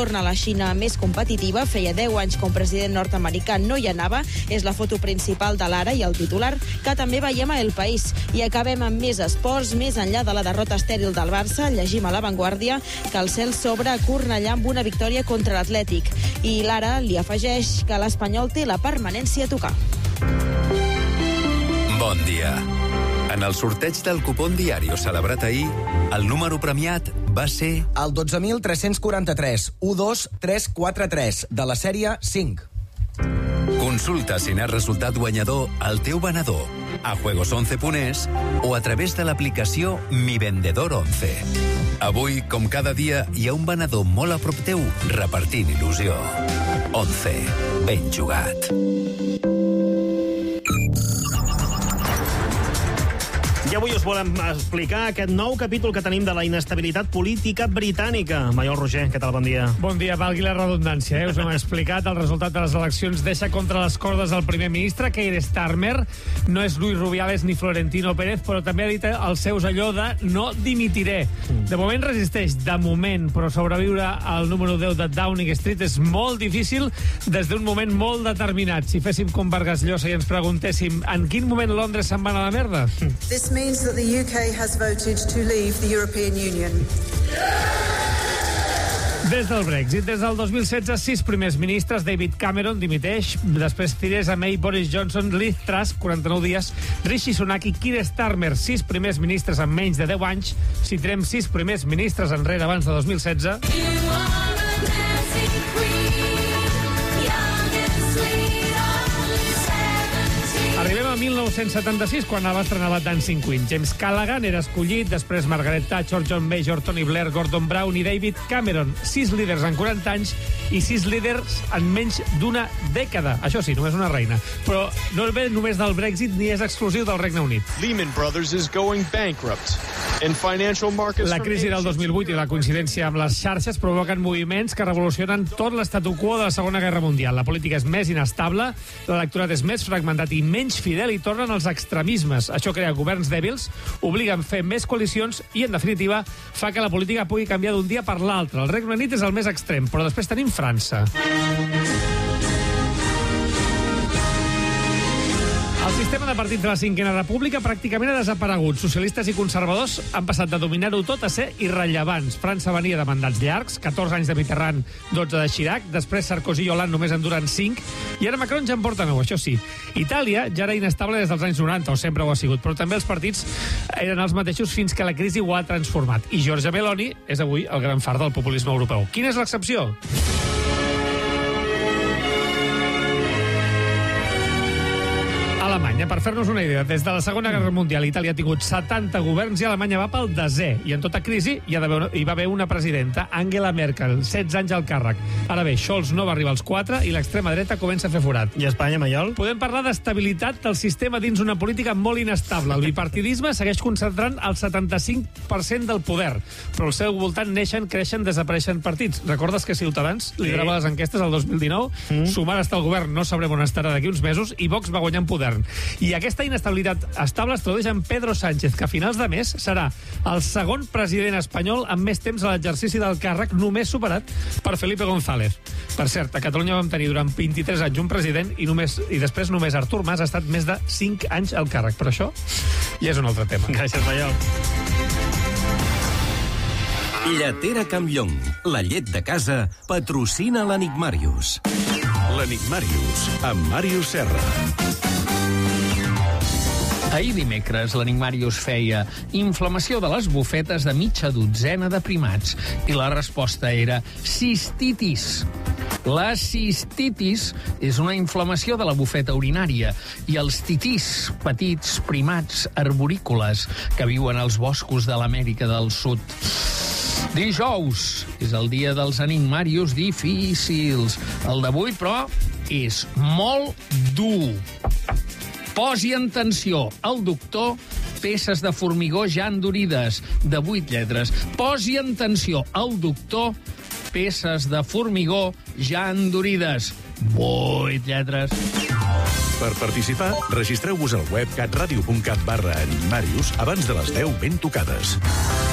torna a la Xina més competitiva. Feia 10 anys que un president nord-americà no hi anava. És la foto principal de l'Ara i el titular, que també veiem a El País. I acabem amb més esports. Més enllà de la derrota estèril del Barça, llegim a La Vanguardia que el cel s'obre a Cornellà amb una victòria contra l'Atlètic. I l'Ara li afegeix que l'Espanyol té la permanència a tocar. Bon dia. En el sorteig del cupón diario celebrat ahir, el número premiat va ser el 12.343 12343 de la sèrie 5. Consulta si n'has resultat guanyador al teu venedor, a juegos11.es o a través de l'aplicació Mi Vendedor 11. Avui, com cada dia, hi ha un venedor molt a prop teu repartint il·lusió. 11. Ben jugat. I avui us volem explicar aquest nou capítol que tenim de la inestabilitat política britànica. Maiol Roger, què tal? Bon dia. Bon dia, valgui la redundància. Us hem explicat el resultat de les eleccions deixa contra les cordes el primer ministre, Keir Starmer. No és Luis Rubiales ni Florentino Pérez, però també ha dit als seus allò de no dimitiré. De moment resisteix, de moment, però sobreviure al número 10 de Downing Street és molt difícil des d'un moment molt determinat. Si féssim com Vargas Llosa i ens preguntéssim en quin moment Londres se'n va a la merda? This means that the UK has voted to leave the European Union. Des del Brexit, des del 2016, 6 primers ministres, David Cameron dimiteix, després Theresa May, Boris Johnson, Liz Truss, 49 dies, Rishi Sunak i Keir Starmer, 6 primers ministres en menys de 10 anys. Si tirem 6 primers ministres enrere abans de 2016... Arribem a 1976, quan va estrenar la Dancing Queen. James Callaghan era escollit, després Margaret Thatcher, John Major, Tony Blair, Gordon Brown i David Cameron. 6 líders en 40 anys i 6 líders en menys d'una dècada. Això sí, només una reina. Però no ve només del Brexit ni és exclusiu del Regne Unit. Lehman Brothers is going bankrupt. La crisi del 2008 i la coincidència amb les xarxes provoquen moviments que revolucionen tot l'estatu quo de la Segona Guerra Mundial. La política és més inestable, l'electorat és més fragmentat i menys fidel i tornen els extremismes. Això crea governs dèbils, obliga a fer més coalicions i, en definitiva, fa que la política pugui canviar d'un dia per l'altre. El Regne Unit és el més extrem, però després tenim França. El sistema de partits de la Cinquena República pràcticament ha desaparegut. Socialistes i conservadors han passat de dominar-ho tot a ser irrellevants. França venia de mandats llargs, 14 anys de Mitterrand, 12 de Chirac, després Sarkozy i Hollande només en duren 5, i ara Macron ja en porta 9, això sí. Itàlia ja era inestable des dels anys 90, o sempre ho ha sigut, però també els partits eren els mateixos fins que la crisi ho ha transformat. I Giorgia Meloni és avui el gran far del populisme europeu. Quina és l'excepció? Alemanya, per fer-nos una idea, des de la Segona Guerra Mundial Itàlia ha tingut 70 governs i Alemanya va pel desè. I en tota crisi hi va haver una presidenta, Angela Merkel, 16 anys al càrrec. Ara bé, Scholz no va arribar als 4 i l'extrema dreta comença a fer forat. I Espanya, Maiol? Podem parlar d'estabilitat del sistema dins una política molt inestable. El bipartidisme segueix concentrant el 75% del poder, però al seu voltant neixen, creixen, desapareixen partits. Recordes que Ciutadans liderava les enquestes el 2019? Sumar està al govern, no sabrem on estarà d'aquí uns mesos, i Vox va guanyar en poder. I aquesta inestabilitat estable es tradueix en Pedro Sánchez, que a finals de mes serà el segon president espanyol amb més temps a l'exercici del càrrec, només superat per Felipe González. Per cert, a Catalunya vam tenir durant 23 anys un president i després només Artur Mas ha estat més de 5 anys al càrrec. Però això ja és un altre tema. Gràcies, Maiol. Lletera Campllong, la llet de casa, patrocina l'Enigmàrius. L'Enigmàrius, amb Màrius Serra. Ahir dimecres, l'Enigmàrius feia inflamació de les bufetes de mitja dotzena de primats i la resposta era cistitis. La cistitis és una inflamació de la bufeta urinària i els titís, petits primats arborícoles que viuen als boscos de l'Amèrica del Sud. Dijous és el dia dels enigmàrius difícils. El d'avui, però, és molt dur. Posi en tensió el doctor peces de formigó ja endurides, de 8 lletres. Posi en tensió el doctor peces de formigó ja endurides, 8 lletres. Per participar, registreu-vos al web catradio.cat/enigmàrius abans de les 10 ben tocades.